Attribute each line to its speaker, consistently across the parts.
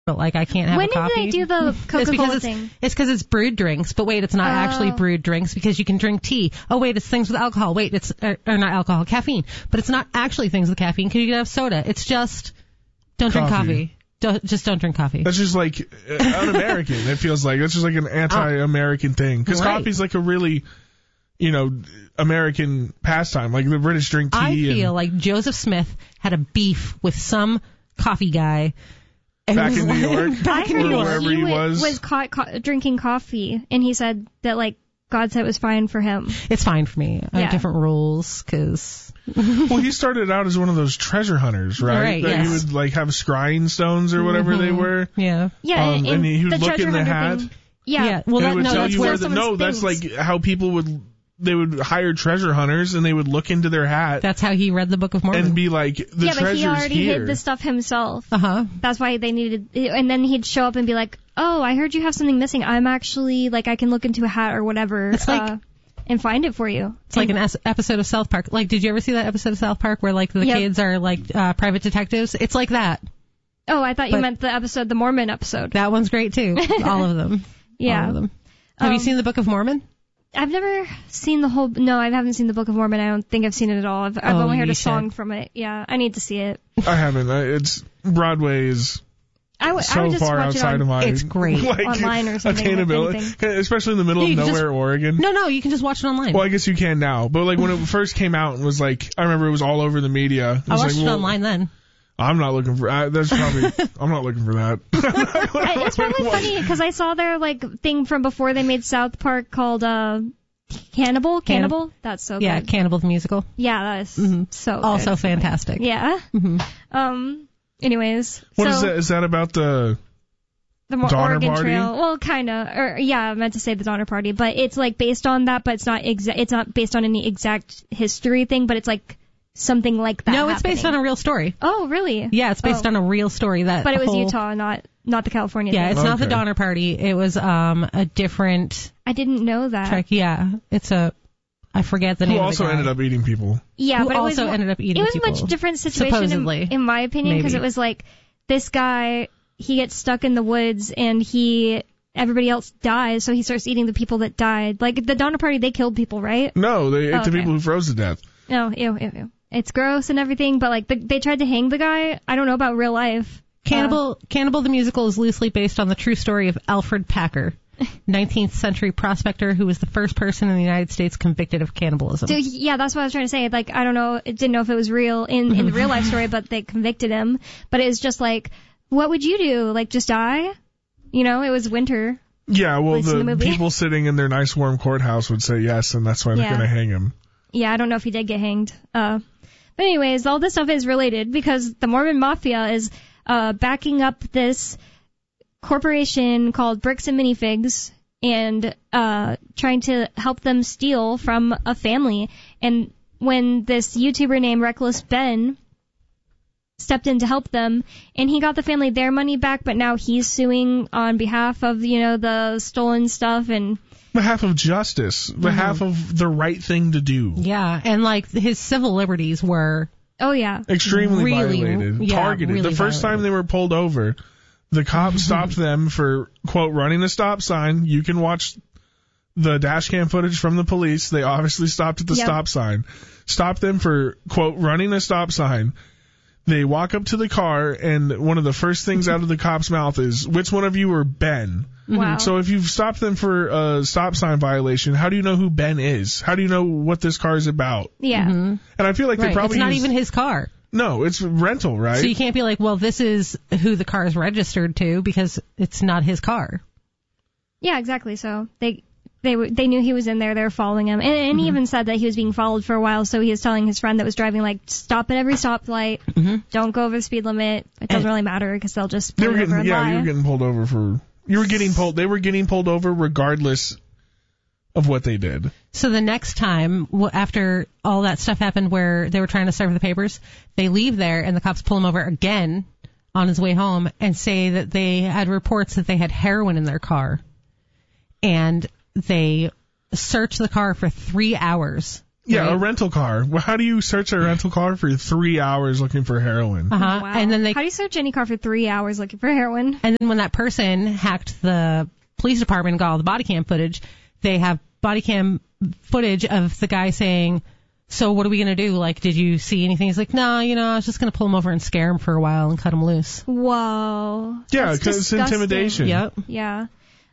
Speaker 1: but like I can't have
Speaker 2: when
Speaker 1: a coffee.
Speaker 2: When did they do the Coca-Cola thing?
Speaker 1: It's because it's brewed drinks, but wait, it's not actually brewed drinks because you can drink tea. Oh wait, it's things with alcohol. Wait, it's or not alcohol, caffeine, but it's not actually things with caffeine because you can have soda. It's just don't drink coffee. Just don't drink coffee.
Speaker 3: That's just like un-American. It feels like that's just like an anti-American thing because coffee's like a really, American pastime. Like the British drink tea.
Speaker 1: I feel like Joseph Smith had a beef with some coffee guy.
Speaker 3: Back in New York?
Speaker 1: Back in New York.
Speaker 3: Wherever he was
Speaker 2: caught drinking coffee, and he said that, like, God said it was fine for him.
Speaker 1: It's fine for me. I have different rules, because...
Speaker 3: Well, he started out as one of those treasure hunters, right? That he would, like, have scrying stones or whatever they were.
Speaker 1: Yeah.
Speaker 2: Yeah,
Speaker 3: and he would look in the hat.
Speaker 2: Yeah.
Speaker 1: Well,
Speaker 3: and it would tell
Speaker 1: that's
Speaker 3: you
Speaker 1: where
Speaker 3: that's like how people would... They would hire treasure hunters, and they would look into their hat.
Speaker 1: That's how he read the Book of Mormon.
Speaker 3: And be like, the treasure's here.
Speaker 2: Yeah, but he already hid the stuff himself.
Speaker 1: Uh-huh.
Speaker 2: That's why they needed... And then he'd show up and be like, oh, I heard you have something missing. I'm actually, like, I can look into a hat or whatever and find it for you.
Speaker 1: It's like an episode of South Park. Like, did you ever see that episode of South Park where, like, the kids are, like, private detectives? It's like that.
Speaker 2: Oh, I thought you meant the Mormon episode.
Speaker 1: That one's great, too. All of them.
Speaker 2: Yeah.
Speaker 1: All of them. Have you seen the Book of Mormon?
Speaker 2: I've never seen the whole... No, I haven't seen the Book of Mormon. I don't think I've seen it at all. I've only heard a song from it. Yeah, I need to see it.
Speaker 3: I haven't. It's... Broadway is
Speaker 2: I would
Speaker 3: so
Speaker 2: just
Speaker 3: far
Speaker 2: watch
Speaker 3: outside of my...
Speaker 1: It's great.
Speaker 3: Like,
Speaker 2: online or something.
Speaker 3: Attainability. Especially in the middle of nowhere, Oregon.
Speaker 1: No, you can just watch it online.
Speaker 3: Well, I guess you can now. But like when it first came out and was like... I remember it was all over the media.
Speaker 1: I watched it online then.
Speaker 3: I'm not looking for... that's probably... I'm not looking for that.
Speaker 2: It's probably funny because I saw their like thing from before they made South Park called... Cannibal? That's so good.
Speaker 1: Yeah, Cannibal the musical.
Speaker 2: Yeah, that is so good.
Speaker 1: Also fantastic.
Speaker 2: Yeah. Mm-hmm. Anyways.
Speaker 3: What is that? Is that about the Donner
Speaker 2: Oregon
Speaker 3: Party?
Speaker 2: Trail? Well, kind of. I meant to say the Donner Party, but it's like based on that, but it's not it's not based on any exact history thing, but it's like something like that.
Speaker 1: No, it's based on a real story.
Speaker 2: Oh, really?
Speaker 1: Yeah, it's based on a real story. But
Speaker 2: it was Utah, not the California thing.
Speaker 1: Yeah, it's not the Donner Party. It was a different...
Speaker 2: I didn't know that.
Speaker 1: Track. Yeah, it's I forget the name of the guy.
Speaker 3: Who also ended up eating people.
Speaker 2: Yeah,
Speaker 1: but ended up eating people.
Speaker 2: It was a much different situation,
Speaker 1: supposedly,
Speaker 2: in my opinion, because it was like, this guy, he gets stuck in the woods, and everybody else dies, so he starts eating the people that died. Like, the Donner Party, they killed people, right?
Speaker 3: No, they ate the people who froze to death.
Speaker 2: No, ew. It's gross and everything, but like, they tried to hang the guy. I don't know about real life.
Speaker 1: Cannibal the musical is loosely based on the true story of Alfred Packer, 19th century prospector who was the first person in the United States convicted of cannibalism.
Speaker 2: So, yeah, that's what I was trying to say. Like, I don't know, didn't know if it was real in the real life story, but they convicted him. But it was just like, what would you do? Like, just die? You know, it was winter.
Speaker 3: Yeah, well, the people sitting in their nice warm courthouse would say yes, and that's why they're going to hang him.
Speaker 2: Yeah, I don't know if he did get hanged. But anyways, all this stuff is related because the Mormon Mafia is backing up this corporation called Bricks and Minifigs and trying to help them steal from a family. And when this YouTuber named Reckless Ben stepped in to help them, and he got the family their money back, but now he's suing on behalf of, the stolen stuff and...
Speaker 3: behalf of justice, behalf of the right thing to do.
Speaker 1: Yeah, and like his civil liberties were...
Speaker 2: Oh, yeah.
Speaker 3: Extremely violated. Targeted.
Speaker 1: Really
Speaker 3: the first time they were pulled over, the cops stopped them for, quote, running a stop sign. You can watch the dash cam footage from the police. They obviously stopped at the stop sign. Stopped them for, quote, running a stop sign. They walk up to the car, and one of the first things out of the cop's mouth is, which one of you are Ben?
Speaker 2: Wow.
Speaker 3: So if you've stopped them for a stop sign violation, how do you know who Ben is? How do you know what this car is about?
Speaker 2: Yeah.
Speaker 3: And I feel like they probably...
Speaker 1: It's not even his car.
Speaker 3: No, it's rental, right?
Speaker 1: So you can't be like, well, this is who the car is registered to because it's not his car.
Speaker 2: Yeah, exactly. So they knew he was in there. They were following him. And he even said that he was being followed for a while, so he was telling his friend that was driving, like, stop at every stoplight. Don't go over the speed limit. It doesn't really matter because they'll just pull you over and lie.
Speaker 3: You were getting pulled over for... They were getting pulled over regardless of what they did.
Speaker 1: So the next time, after all that stuff happened where they were trying to serve the papers, they leave there and the cops pull him over again on his way home and say that they had reports that they had heroin in their car. And they search the car for 3 hours.
Speaker 3: Yeah,
Speaker 1: right?
Speaker 3: a rental car. Well, how do you search a rental car for 3 hours looking for heroin?
Speaker 1: Uh-huh.
Speaker 2: Wow.
Speaker 1: And then
Speaker 2: How do you search any car for 3 hours looking for heroin?
Speaker 1: And then when that person hacked the police department and got all the body cam footage, they have body cam footage of the guy saying, so what are we going to do? Like, did you see anything? He's like, no, I was just going to pull him over and scare him for a while and cut him loose.
Speaker 2: Whoa.
Speaker 3: Yeah,
Speaker 2: That's
Speaker 3: because it's
Speaker 2: disgusting.
Speaker 3: intimidation.
Speaker 1: Yep.
Speaker 2: Yeah.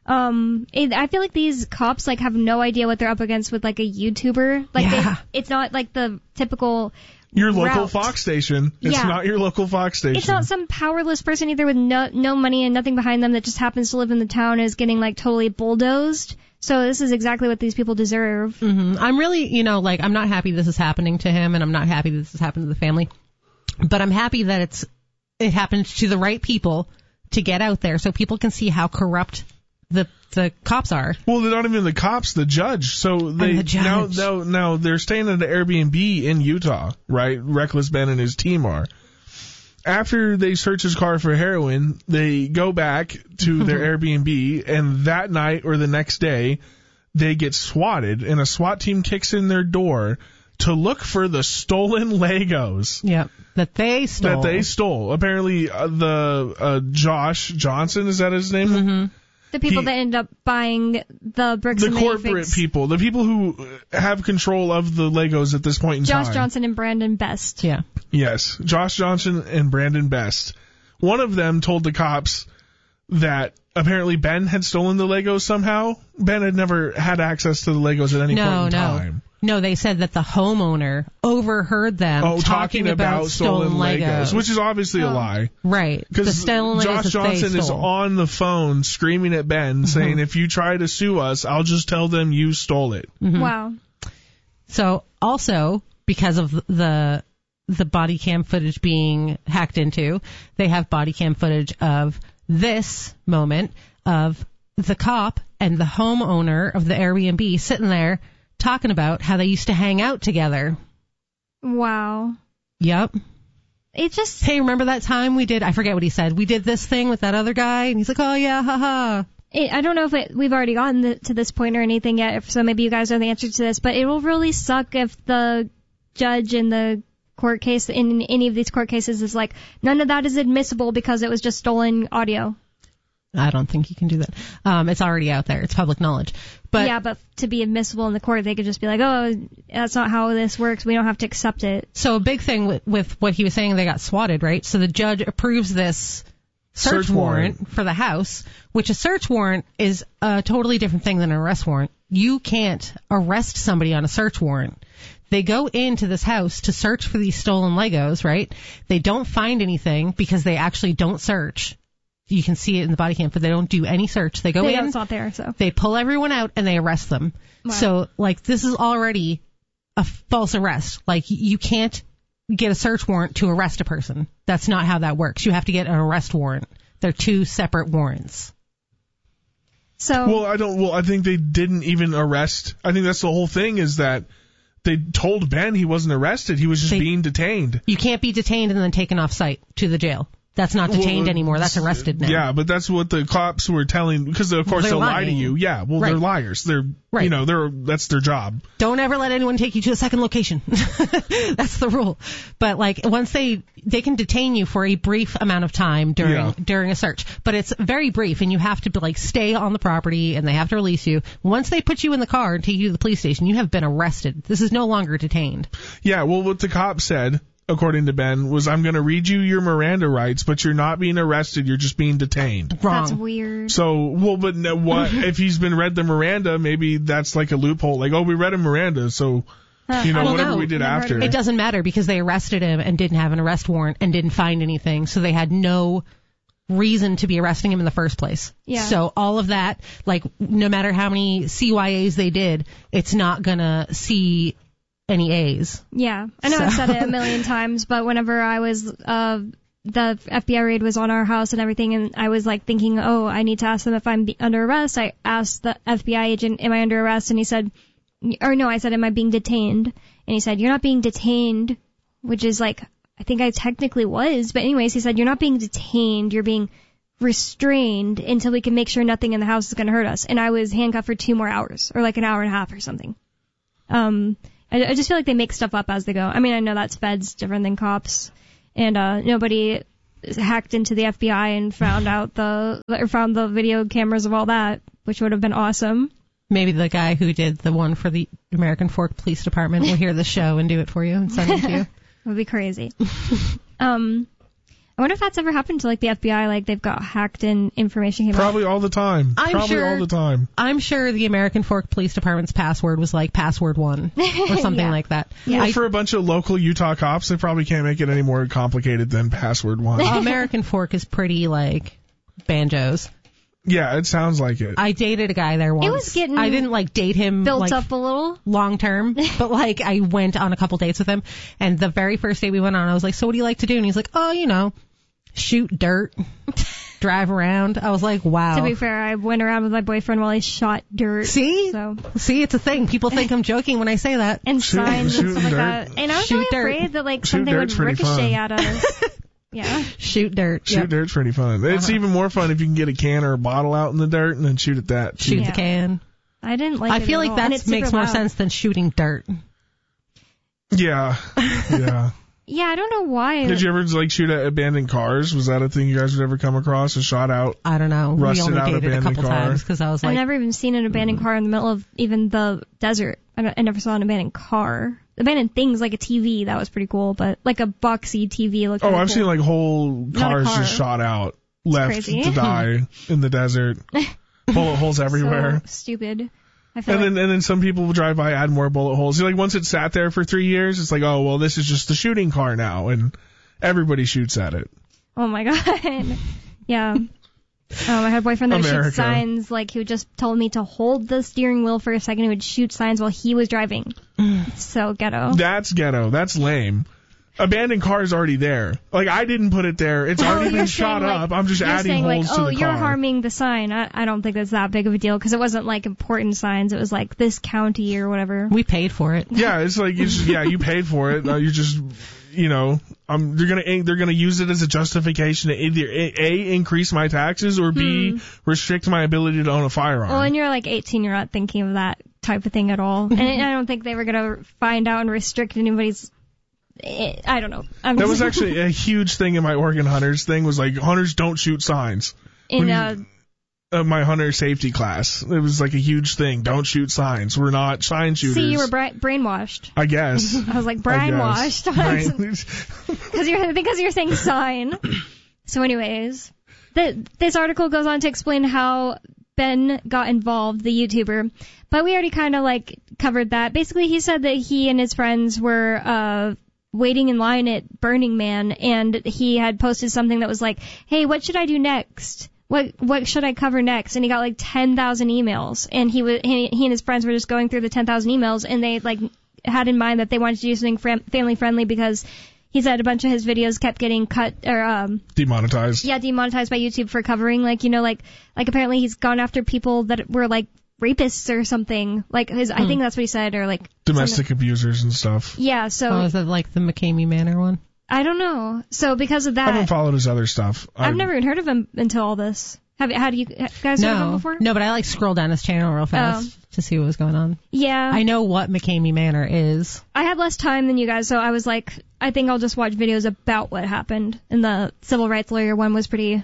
Speaker 2: I feel like these cops like have no idea what they're up against with like a YouTuber. Like
Speaker 1: Yeah.
Speaker 2: it's not like the typical
Speaker 3: Your local
Speaker 2: route.
Speaker 3: Fox station. It's
Speaker 2: Yeah.
Speaker 3: not your local Fox station.
Speaker 2: It's not some powerless person either with no money and nothing behind them that just happens to live in the town and is getting like totally bulldozed. So this is exactly what these people deserve.
Speaker 1: Mm-hmm. I'm really, I'm not happy this is happening to him, and I'm not happy this has happened to the family. But I'm happy that it happened to the right people to get out there so people can see how corrupt the cops are.
Speaker 3: Well, they're not even the cops, the judge. So they
Speaker 1: the judge.
Speaker 3: now they're staying at an Airbnb in Utah, right? Reckless Ben and his team are. After they search his car for heroin, they go back to their Airbnb, and that night or the next day, they get swatted, and a SWAT team kicks in their door to look for the stolen Legos.
Speaker 1: Yep. That they stole.
Speaker 3: Apparently, Josh Johnson, is that his name?
Speaker 1: Mm-hmm.
Speaker 2: The people that end up buying the bricks
Speaker 3: The
Speaker 2: and
Speaker 3: corporate
Speaker 2: minifigs.
Speaker 3: people, the people who have control of the Legos at this point in time.
Speaker 2: Josh Johnson and Brandon Best.
Speaker 1: Yeah.
Speaker 3: Yes, Josh Johnson and Brandon Best. One of them told the cops that apparently Ben had stolen the Legos somehow. Ben had never had access to the Legos at any point in time.
Speaker 1: No, they said that the homeowner overheard them
Speaker 3: talking about stolen Legos, which is obviously a lie.
Speaker 1: Right. The
Speaker 3: Because
Speaker 1: stolen Legos
Speaker 3: Josh
Speaker 1: that they
Speaker 3: Johnson is
Speaker 1: stole.
Speaker 3: on the phone screaming at Ben, saying, if you try to sue us, I'll just tell them you stole it.
Speaker 1: Mm-hmm.
Speaker 2: Wow.
Speaker 1: So also, because of the body cam footage being hacked into, they have body cam footage of this moment of the cop and the homeowner of the Airbnb sitting there talking about how they used to hang out together.
Speaker 2: Wow.
Speaker 1: Yep.
Speaker 2: It just...
Speaker 1: Hey, remember that time we did, I forget what he said, we did this thing with that other guy? And he's like, oh yeah, haha.
Speaker 2: I don't know if we've already gotten to this point or anything yet, so maybe you guys know the answer to this, but it will really suck if the judge in the court case, in any of these court cases, is like, none of that is admissible because it was just stolen audio.
Speaker 1: I don't think you can do that. It's already out there. It's public knowledge. But
Speaker 2: yeah, but to be admissible in the court, they could just be like, oh, that's not how this works. We don't have to accept it.
Speaker 1: So a big thing with what he was saying, they got swatted, right? So the judge approves this search warrant for the house, which a search warrant is a totally different thing than an arrest warrant. You can't arrest somebody on a search warrant. They go into this house to search for these stolen Legos, right? They don't find anything because they actually don't search. You can see it in the body cam, but they don't do any search. They go in,
Speaker 2: It's not there, so.
Speaker 1: they pull everyone out, and they arrest them.
Speaker 2: Wow.
Speaker 1: So, this is already a false arrest. You can't get a search warrant to arrest a person. That's not how that works. You have to get an arrest warrant. They're two separate warrants.
Speaker 2: So.
Speaker 3: I think they didn't even arrest. I think that's the whole thing, is that they told Ben he wasn't arrested. He was just being detained.
Speaker 1: You can't be detained and then taken off site to the jail. That's not detained anymore. That's arrested now.
Speaker 3: Yeah, but that's what the cops were telling, because of course they'll lie to you. Yeah, well,
Speaker 1: Right.
Speaker 3: they're liars. They're,
Speaker 1: Right.
Speaker 3: that's their job.
Speaker 1: Don't ever let anyone take you to a second location. That's the rule. But once they can detain you for a brief amount of time during a search, but it's very brief, and you have to stay on the property, and they have to release you. Once they put you in the car and take you to the police station, you have been arrested. This is no longer detained.
Speaker 3: Yeah, well, what the cop said, according to Ben, was, I'm going to read you your Miranda rights, but you're not being arrested, you're just being detained.
Speaker 1: Wrong.
Speaker 2: That's weird.
Speaker 3: So, but what if he's been read the Miranda? Maybe that's like a loophole. We read him Miranda, so whatever we did after.
Speaker 1: It doesn't matter because they arrested him and didn't have an arrest warrant and didn't find anything, so they had no reason to be arresting him in the first place.
Speaker 2: Yeah.
Speaker 1: So all of that, no matter how many CYAs they did, it's not gonna see any A's.
Speaker 2: Yeah, I know I've said it a million times, but whenever I was, the FBI raid was on our house and everything, and I was thinking, oh, I need to ask them if I'm under arrest. I asked the FBI agent, am I under arrest? And he said, or no, I said, am I being detained? And he said, you're not being detained, which is I think I technically was, but anyways, he said, you're not being detained, you're being restrained until we can make sure nothing in the house is going to hurt us. And I was handcuffed for 2 more hours, or an hour and a half or something. I just feel like they make stuff up as they go. I mean, I know that's feds, different than cops, and nobody hacked into the FBI and found the video cameras of all that, which would have been awesome.
Speaker 1: Maybe the guy who did the one for the American Fork Police Department will hear the show and do it for you and send it to you.
Speaker 2: It would be crazy. I wonder if that's ever happened to like the FBI, like they've got hacked and information came
Speaker 3: Probably
Speaker 2: out.
Speaker 3: all the time. All the time.
Speaker 1: I'm sure the American Fork Police Department's password was like password 1 or something
Speaker 2: Yeah.
Speaker 1: like that.
Speaker 2: Yeah.
Speaker 3: Well, for a bunch of local Utah cops, they probably can't make it any more complicated than password 1.
Speaker 1: American Fork is pretty like banjos.
Speaker 3: Yeah, it sounds like it.
Speaker 1: I dated a guy there once.
Speaker 2: was getting
Speaker 1: I didn't like date him
Speaker 2: Built
Speaker 1: like
Speaker 2: up a little.
Speaker 1: long term, but like I went on a couple dates with him, and the very first day we went on, I was like, "So what do you like to do?" And he's like, "Oh, you know, shoot dirt, drive around." I was like, "Wow."
Speaker 2: To be fair, I went around with my boyfriend while he shot dirt.
Speaker 1: See,
Speaker 2: So.
Speaker 1: see, it's a thing. People think I'm joking when I say that.
Speaker 2: And signs and stuff like
Speaker 3: dirt.
Speaker 2: that. And I was
Speaker 1: Shoot
Speaker 2: really
Speaker 1: dirt.
Speaker 2: afraid that like
Speaker 3: Shoot
Speaker 2: something would
Speaker 3: dirt's pretty
Speaker 2: ricochet
Speaker 3: fun.
Speaker 2: at us. Yeah.
Speaker 1: Shoot dirt.
Speaker 3: Shoot
Speaker 1: Yep.
Speaker 3: dirt's pretty fun. It's even more fun if you can get a can or a bottle out in the dirt and then shoot at that.
Speaker 1: Shoot
Speaker 2: Yeah.
Speaker 1: the can.
Speaker 2: I didn't like
Speaker 1: I
Speaker 2: it
Speaker 1: feel
Speaker 2: at
Speaker 1: like
Speaker 2: all. And
Speaker 1: that
Speaker 2: it's
Speaker 1: makes
Speaker 2: super
Speaker 1: more
Speaker 2: loud.
Speaker 1: sense than shooting dirt.
Speaker 3: Yeah. Yeah.
Speaker 2: Yeah, I don't know why.
Speaker 3: Did you ever like shoot at abandoned cars? Was that a thing you guys would ever come across? A shot out?
Speaker 1: I don't know. We
Speaker 3: Rusted
Speaker 1: only
Speaker 3: out
Speaker 1: dated a
Speaker 3: abandoned
Speaker 1: couple
Speaker 3: car.
Speaker 1: times because I was
Speaker 2: I've
Speaker 1: like,
Speaker 2: never even seen an abandoned car in the middle of even the desert. I never saw an abandoned car. Abandoned things like a TV, that was pretty cool, but like a boxy TV looked
Speaker 3: Oh,
Speaker 2: really
Speaker 3: I've
Speaker 2: cool.
Speaker 3: seen like whole
Speaker 2: Not a
Speaker 3: cars
Speaker 2: car.
Speaker 3: just shot out, left
Speaker 2: crazy.
Speaker 3: to die in the desert. Bullet holes everywhere.
Speaker 2: So stupid. I feel
Speaker 3: And then some people will drive by, add more bullet holes. Like once it sat there for 3 years, it's like, oh well, this is just the shooting car now, and everybody shoots at it.
Speaker 2: oh my god. Yeah. I had a boyfriend that would shoot
Speaker 3: America.
Speaker 2: signs, like he would just told me to hold the steering wheel for a second. He would shoot signs while he was driving. It's so ghetto.
Speaker 3: That's ghetto. That's lame. Abandoned car is already there. Like I didn't put it there. It's already
Speaker 2: you're
Speaker 3: been shot
Speaker 2: saying, like-
Speaker 3: up. I'm just
Speaker 2: You're
Speaker 3: adding
Speaker 2: saying
Speaker 3: holes
Speaker 2: like,
Speaker 3: to
Speaker 2: oh,
Speaker 3: the
Speaker 2: you're
Speaker 3: car.
Speaker 2: harming the sign. I don't think that's that big of a deal because it wasn't like important signs. It was like this county or whatever.
Speaker 1: we paid for it.
Speaker 3: Yeah, it's like you paid for it. You just they're gonna use it as a justification to either A, increase my taxes or B, restrict my ability to own a firearm.
Speaker 2: Well, and you're like 18, you're not thinking of that type of thing at all. And I don't think they were gonna find out and restrict anybody's. I don't know.
Speaker 3: That was actually a huge thing in my Oregon Hunters thing. Was like hunters don't shoot signs.
Speaker 2: in
Speaker 3: My hunter safety class, it was like a huge thing. Don't shoot signs. We're not sign shooters.
Speaker 2: see, you were brainwashed.
Speaker 3: I guess.
Speaker 2: I was like brainwashed because you're saying sign. So, anyways, this article goes on to explain how Ben got involved, the YouTuber, but we already kind of like covered that. Basically, he said that he and his friends were waiting in line at Burning Man, and he had posted something that was like, "Hey, what should I do next? What should I cover next?" And he got like 10,000 emails, and he and his friends were just going through the 10,000 emails, and they like had in mind that they wanted to do something family friendly because he said a bunch of his videos kept getting cut or
Speaker 3: Demonetized.
Speaker 2: demonetized by YouTube for covering like apparently he's gone after people that were like rapists or something. Like I think that's what he said, or like
Speaker 3: Domestic abusers and stuff.
Speaker 2: yeah. So
Speaker 1: Oh, is it like the McCamey Manor one?
Speaker 2: I don't know. So because of
Speaker 3: I haven't
Speaker 2: that,
Speaker 3: followed his other stuff.
Speaker 2: I've never even heard of him until all this. Have you guys heard of him before?
Speaker 1: No, but I like scroll down his channel real fast to see what was going on.
Speaker 2: Yeah.
Speaker 1: I know what McCamey Manor is.
Speaker 2: I had less time than you guys, so I was like, I think I'll just watch videos about what happened. And the civil rights lawyer one was pretty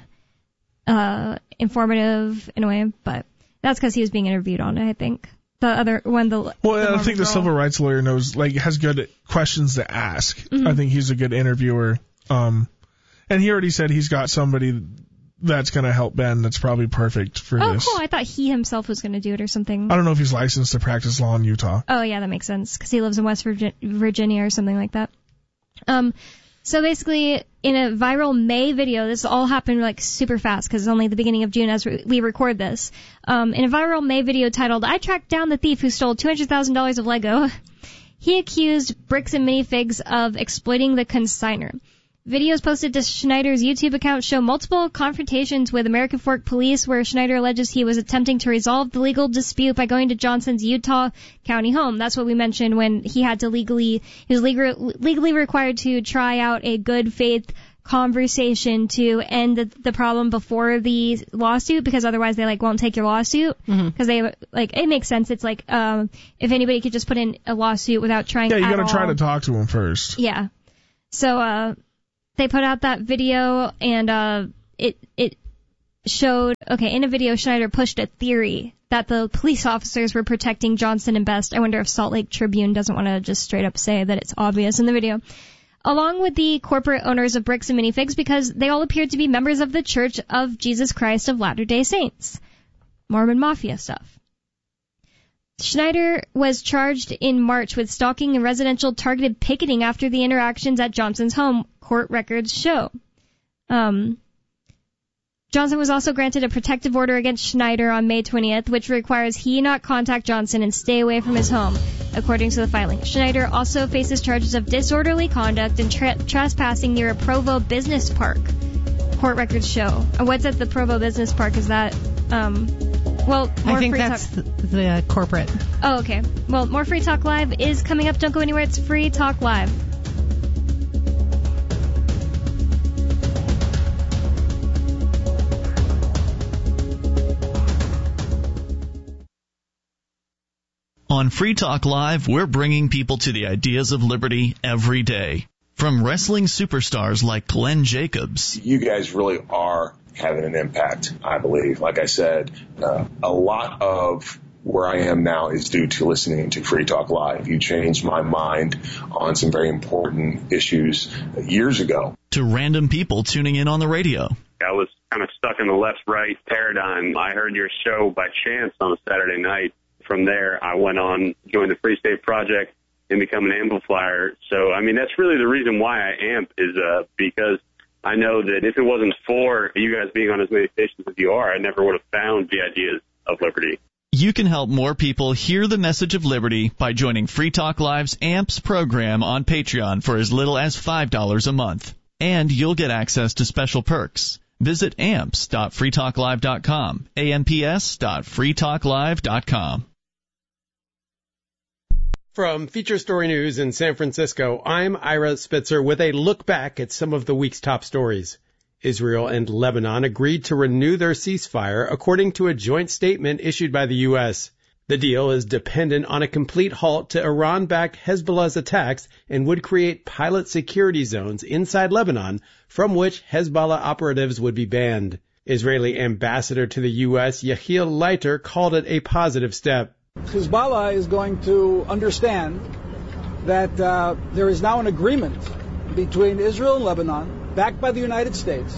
Speaker 2: informative in a way, but that's because he was being interviewed on it, I think. The other one,
Speaker 3: I think the civil rights lawyer has good questions to ask.
Speaker 2: Mm-hmm.
Speaker 3: I think he's a good interviewer. And he already said he's got somebody that's going to help Ben that's probably perfect for
Speaker 2: Oh,
Speaker 3: this.
Speaker 2: cool. I thought he himself was going to do it or something.
Speaker 3: I don't know if he's licensed to practice law in Utah.
Speaker 2: Oh, yeah, that makes sense, because he lives in West Virginia or something like that. So basically, in a viral May video, this all happened like super fast because it's only the beginning of June as we record this. In a viral May video titled, "I tracked down the thief who stole $200,000 of Lego," he accused Bricks and Minifigs of exploiting the consignor. Videos posted to Schneider's YouTube account show multiple confrontations with American Fork police where Schneider alleges he was attempting to resolve the legal dispute by going to Johnson's Utah County home. That's what we mentioned when he was legally required to try out a good faith conversation to end the problem before the lawsuit, because otherwise they won't take your lawsuit, because they it makes sense. It's if anybody could just put in a lawsuit without trying.
Speaker 3: Yeah, you got to try to talk to them first.
Speaker 2: Yeah. So they put out that video, and it showed, in a video, Schneider pushed a theory that the police officers were protecting Johnson and Best. I wonder if Salt Lake Tribune doesn't want to just straight up say that it's obvious in the video. Along with the corporate owners of Bricks and Minifigs, because they all appeared to be members of the Church of Jesus Christ of Latter-day Saints. Mormon Mafia stuff. Schneider was charged in March with stalking and residential targeted picketing after the interactions at Johnson's home, court records show. Johnson was also granted a protective order against Schneider on May 20th, which requires he not contact Johnson and stay away from his home, according to the filing. Schneider also faces charges of disorderly conduct and trespassing near a Provo business park, court records show. What's at the Provo business park? Is that,
Speaker 1: I think that's the corporate.
Speaker 2: Oh, okay. Well, more Free Talk Live is coming up. Don't go anywhere. It's Free Talk Live.
Speaker 4: On Free Talk Live, we're bringing people to the ideas of liberty every day. From wrestling superstars like Glenn Jacobs.
Speaker 5: You guys really are having an impact, I believe. Like I said, a lot of where I am now is due to listening to Free Talk Live. You changed my mind on some very important issues years ago.
Speaker 4: To random people tuning in on the radio.
Speaker 6: I was kind of stuck in the left-right paradigm. I heard your show by chance on a Saturday night. From there, I went on, joined the Free State Project, and become an amplifier. So, that's really the reason why I amp, is because I know that if it wasn't for you guys being on as many stations as you are, I never would have found the ideas of liberty.
Speaker 4: You can help more people hear the message of liberty by joining Free Talk Live's AMPS program on Patreon for as little as $5 a month. And you'll get access to special perks. Visit amps.freetalklive.com, amps.freetalklive.com.
Speaker 7: From Feature Story News in San Francisco, I'm Ira Spitzer with a look back at some of the week's top stories. Israel and Lebanon agreed to renew their ceasefire, according to a joint statement issued by the U.S. The deal is dependent on a complete halt to Iran-backed Hezbollah's attacks and would create pilot security zones inside Lebanon from which Hezbollah operatives would be banned. Israeli ambassador to the U.S., Yehiel Leiter, called it a positive step.
Speaker 8: Hezbollah is going to understand that there is now an agreement between Israel and Lebanon, backed by the United States.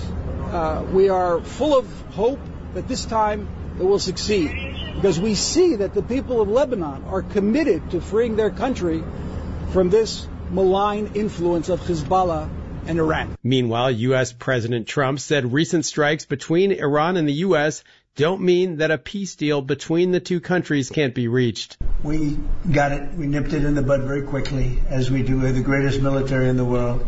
Speaker 8: We are full of hope that this time it will succeed, because we see that the people of Lebanon are committed to freeing their country from this malign influence of Hezbollah and Iran.
Speaker 7: Meanwhile, U.S. President Trump said recent strikes between Iran and the U.S. don't mean that a peace deal between the two countries can't be reached.
Speaker 9: We got it. We nipped it in the bud very quickly, as we do. We're the greatest military in the world.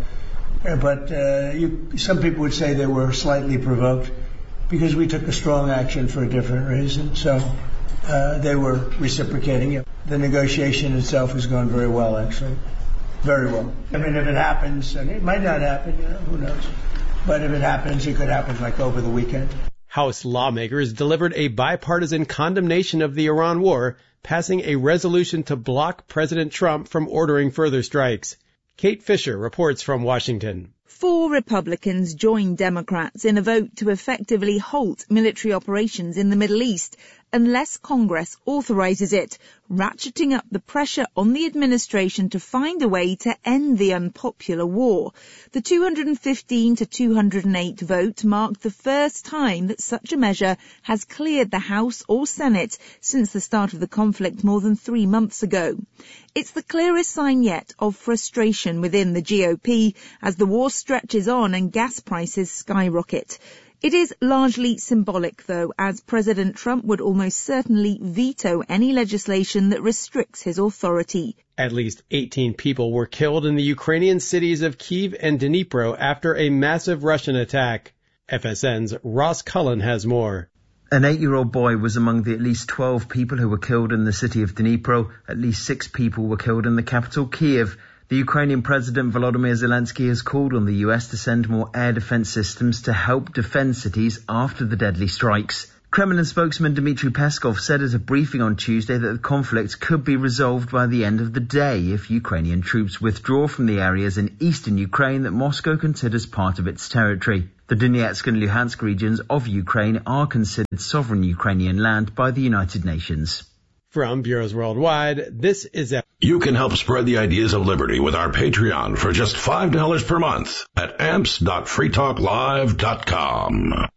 Speaker 9: But some people would say they were slightly provoked because we took a strong action for a different reason. So they were reciprocating it. The negotiation itself has gone very well, actually. Very well. If it happens, and it might not happen, who knows. But if it happens, it could happen like over the weekend.
Speaker 7: House lawmakers delivered a bipartisan condemnation of the Iran war, passing a resolution to block President Trump from ordering further strikes. Kate Fisher reports from Washington.
Speaker 10: 4 Republicans joined Democrats in a vote to effectively halt military operations in the Middle East unless Congress authorizes it, ratcheting up the pressure on the administration to find a way to end the unpopular war. The 215 to 208 vote marked the first time that such a measure has cleared the House or Senate since the start of the conflict more than 3 months ago. It's the clearest sign yet of frustration within the GOP as the war stretches on and gas prices skyrocket. It is largely symbolic, though, as President Trump would almost certainly veto any legislation that restricts his authority.
Speaker 7: At least 18 people were killed in the Ukrainian cities of Kyiv and Dnipro after a massive Russian attack. FSN's Ross Cullen has more.
Speaker 11: An 8-year-old boy was among the at least 12 people who were killed in the city of Dnipro. At least 6 people were killed in the capital, Kyiv. The Ukrainian President Volodymyr Zelensky has called on the US to send more air defense systems to help defend cities after the deadly strikes. Kremlin spokesman Dmitry Peskov said at a briefing on Tuesday that the conflict could be resolved by the end of the day if Ukrainian troops withdraw from the areas in eastern Ukraine that Moscow considers part of its territory. The Donetsk and Luhansk regions of Ukraine are considered sovereign Ukrainian land by the United Nations.
Speaker 7: From Bureaus Worldwide, this is...
Speaker 12: You can help spread the ideas of liberty with our Patreon for just $5 per month at amps.freetalklive.com.